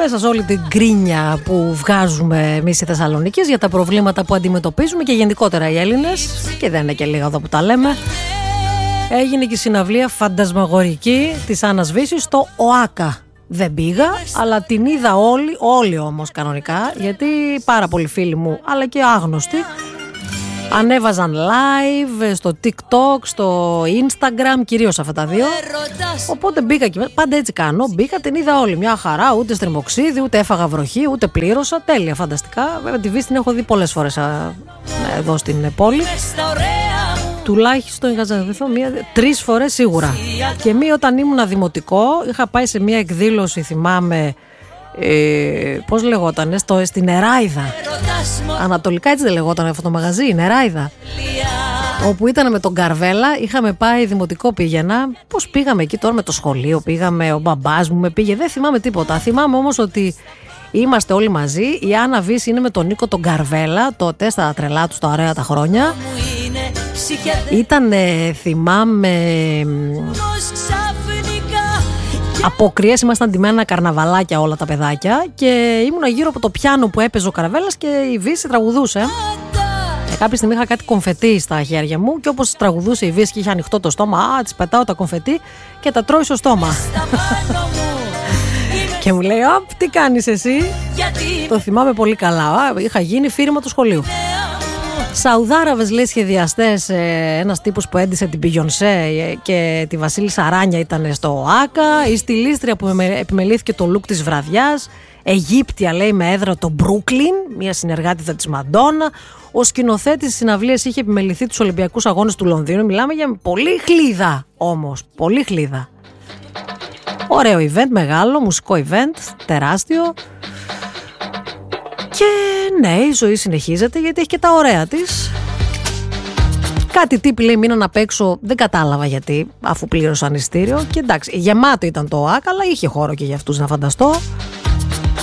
μέσα σε όλη την γκρίνια που βγάζουμε εμείς οι Θεσσαλονίκης για τα προβλήματα που αντιμετωπίζουμε και γενικότερα οι Έλληνες, και δεν είναι και λίγα εδώ που τα λέμε, έγινε και η συναυλία φαντασμαγορική της Άννας Βύσσης στο ΟΑΚΑ. Δεν πήγα, αλλά την είδα όλοι όμως κανονικά, γιατί πάρα πολλοί φίλοι μου, αλλά και άγνωστοι, ανέβαζαν live στο TikTok, στο Instagram, κυρίως αυτά τα δύο. Οπότε μπήκα και πάντα έτσι κάνω. Μπήκα, την είδα όλη. Μια χαρά, ούτε στριμοξίδι, ούτε έφαγα βροχή, ούτε πλήρωσα. Τέλεια, φανταστικά. Βέβαια τη Βύση την έχω δει πολλές φορές εδώ στην πόλη. Τουλάχιστον είχα ζητηθεί 3 φορές σίγουρα. Και μία όταν ήμουν δημοτικό, είχα πάει σε μια εκδήλωση, θυμάμαι. Πώς λεγότανε, στην Νεράιδα. Ανατολικά έτσι δεν λεγόταν αυτό το μαγαζί, η Νεράιδα. Όπου ήταν με τον Καρβέλα, είχαμε πάει δημοτικό, πήγαινα. Πώς πήγαμε εκεί τώρα με το σχολείο, πήγαμε, ο μπαμπάς μου με πήγε, δεν θυμάμαι τίποτα. Θυμάμαι όμως ότι είμαστε όλοι μαζί. Η Άννα Βύση είναι με τον Νίκο τον Καρβέλα, τότε στα τρελά του, στα ωραία τα χρόνια. Ήτανε, θυμάμαι, αποκριές, ήμασταν ντυμένα καρναβαλάκια όλα τα παιδάκια και ήμουνα γύρω από το πιάνο που έπαιζε ο Καραβέλας και η Βύση τραγουδούσε. Κάποια στιγμή είχα κάτι κομφετί στα χέρια μου και όπως τραγουδούσε η Βύση και είχε ανοιχτό το στόμα, της πετάω τα κομφετί και τα τρώει στο στόμα. Και μου λέει, τι κάνεις εσύ? Το θυμάμαι πολύ καλά, είχα γίνει φοίρημα του σχολείου. Σαουδάραβες, λέει, σχεδιαστές, ένας τύπος που έντυσε την Μπιγιονσέ και τη Βασίλισσα Ράνια ήταν στο ΆΚΑ, η στιλίστρια που επιμελήθηκε το look της βραδιάς, Αιγύπτια, λέει, με έδρα το Μπρούκλιν, μια συνεργάτηδα της Μαντόνα, ο σκηνοθέτης της συναυλίας είχε επιμεληθεί τους Ολυμπιακούς Αγώνες του Λονδίνου, μιλάμε για πολύ χλίδα όμως, πολύ χλίδα. Ωραίο event, μεγάλο, μουσικό event, τεράστιο. Και ναι, η ζωή συνεχίζεται γιατί έχει και τα ωραία της. Κάτι τύποι, λέει, μείναν απ' έξω, δεν κατάλαβα γιατί, αφού πλήρωσαν ειστήριο. Και εντάξει, γεμάτο ήταν το ΆΚΑ, αλλά είχε χώρο και για αυτούς, να φανταστώ.